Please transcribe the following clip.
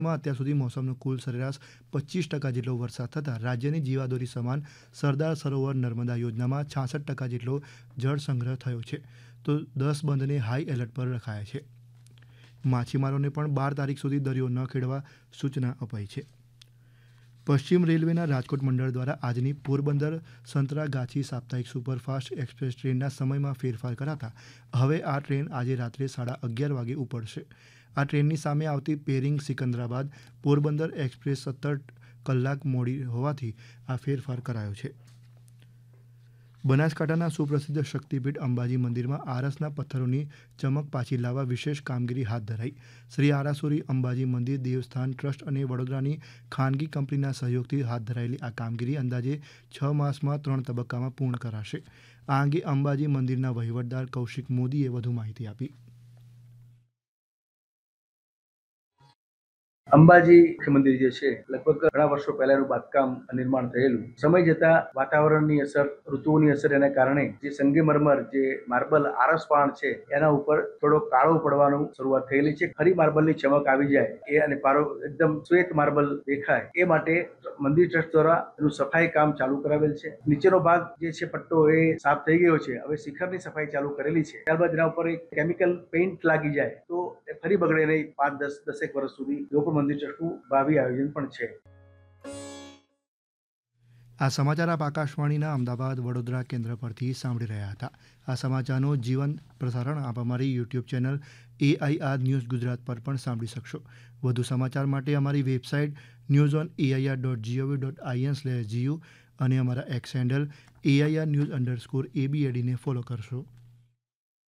માં અત્યાર સુધી મોસમનો કુલ સરેરાશ 25% જેટલો વરસાદ થતાં રાજ્યની જીવાદોરી સમાન સરદાર સરોવર નર્મદા યોજનામાં 66% જેટલો જળ સંગ્રહ થયો છે, તો 10 બંધને હાઈ એલર્ટ પર રખાયા છે. માછીમારોને પણ 12 તારીખ સુધી દરિયો ન ખેડવા સૂચના અપાઈ છે. પશ્ચિમ રેલવેના રાજકોટ મંડળ દ્વારા આજની પોરબંદર સંતરાગાછી સાપ્તાહિક સુપરફાસ્ટ એક્સપ્રેસ ટ્રેનના સમયમાં ફેરફાર કરાતા હવે આ ટ્રેન આજે રાત્રે 11:30 વાગે ઉપડશે. આ ટ્રેનની સામે આવતી પેરિંગ સિકંદરાબાદ પોરબંદર એક્સપ્રેસ 17 કલાક મોડી હોવાથી આ ફેરફાર કરાયો છે. બનાસકાંઠાના સુપ્રસિદ્ધ શક્તિપીઠ અંબાજી મંદિરમાં આરસના પથ્થરોની ચમક પાછી લાવવા વિશેષ કામગીરી હાથ ધરાઈ. શ્રી આરાસુરી અંબાજી મંદિર દેવસ્થાન ટ્રસ્ટ અને વડોદરાની ખાનગી કંપનીના સહયોગથી હાથ ધરાયેલી આ કામગીરી અંદાજે 6 માસમાં 3 તબક્કામાં પૂર્ણ કરાશે. આ અંગે અંબાજી મંદિરના વહીવટદાર કૌશિક મોદીએ વધુ માહિતી આપી. અંબાજી મંદિર જે છે લગભગ ઘણા વર્ષો પહેલાનું બાંધકામ નિર્માણ થયેલું. સમય જતા વાતાવરણની અસર, ઋતુઓની અસર એના કારણે જે સંગમરમર જે માર્બલ આરસપાણ છે એના ઉપર થોડો કાળો પડવાનું શરૂઆત થયેલી છે. ફરી માર્બલની ચમક આવી જાય એ અને પારો એકદમ શ્વેત માર્બલ દેખાય એ માટે મંદિર ટ્રસ્ટ દ્વારા એનું સફાઈ કામ ચાલુ કરાવેલ છે. નીચેનો ભાગ જે છે પટ્ટો એ સાફ થઈ ગયો છે. હવે શિખરની સફાઈ ચાલુ કરેલી છે. ત્યારબાદ એના ઉપર એક કેમિકલ પેઇન્ટ લાગી જાય તો ફરી બગડે નહીં. 5-10 વર્ષ સુધી લોકો મંદિર ટ્રસ્ટનું ભાવિ આયોજન પણ છે. આ સમાચાર આપ આકાશવાણીના અમદાવાદ વડોદરા કેન્દ્ર પરથી સાંભળી રહ્યા હતા. આ સમાચારનું જીવંત પ્રસારણ આપ અમારી YouTube channel AIR news Gujarat પર પણ સાંભળી શકશો. વધુ સમાચાર માટે અમારી વેબસાઇટ newsonair.gov.in/gu અને અમારા એક્સ હેન્ડલ AIR News_ABAD ને ફોલો કરશો.